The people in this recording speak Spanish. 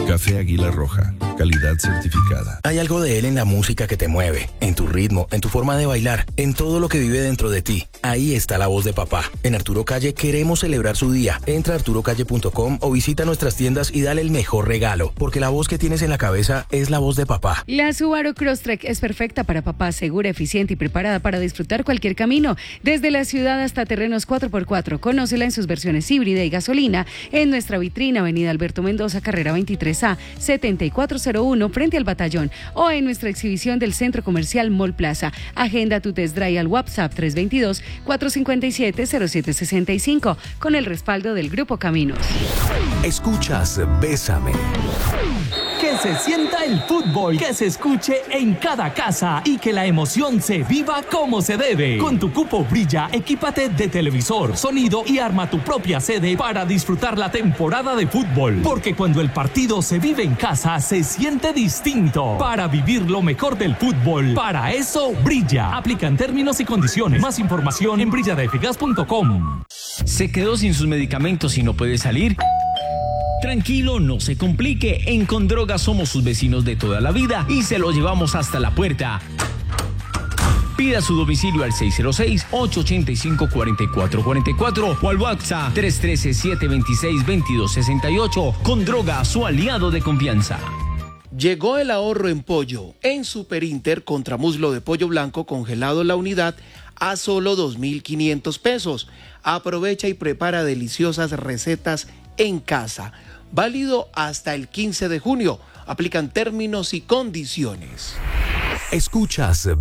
Café Águila Roja, calidad certificada. Hay algo de él en la música que te mueve, en tu ritmo, en tu forma de bailar, en todo lo que vive dentro de ti. Ahí está la voz de papá. En Arturo Calle queremos celebrar su día. Entra a arturocalle.com o visita nuestras tiendas y dale el mejor regalo, porque la voz que tienes en la cabeza es la voz de papá. La Subaru Crosstrek es perfecta para papá, segura, eficiente y preparada para disfrutar cualquier camino, desde la ciudad hasta terrenos 4x4. Conócela en sus versiones híbrida y gasolina en nuestra vitrina, Avenida Alberto Mendoza, carrera 23A, 7401, frente al Batallón, o en nuestra exhibición del Centro Comercial Mall Plaza. Agenda tu test drive al WhatsApp 322-457-0765 con el respaldo del Grupo Caminos. Escuchas Bésame. Que se sienta el fútbol, que se escuche en cada casa y que la emoción se viva como se debe. Con tu cupo Brilla, equípate de televisor, sonido y arma tu propia sede para disfrutar la temporada de fútbol. Porque cuando el partido se vive en casa, se siente distinto. Para vivir lo mejor del fútbol, para eso Brilla. Aplican términos y condiciones. Más información en brilladeeficaz.com. ¿Se quedó sin sus medicamentos y no puede salir? Tranquilo, no se complique. En Condroga somos sus vecinos de toda la vida y se lo llevamos hasta la puerta. Pida su domicilio al 606-885-4444 o al WhatsApp 313-726-2268. Condroga, su aliado de confianza. Llegó el ahorro en pollo. En Super Inter, contramuslo de pollo blanco congelado la unidad a solo 2.500 pesos. Aprovecha y prepara deliciosas recetas en casa. Válido hasta el 15 de junio. Aplican términos y condiciones. Escuchas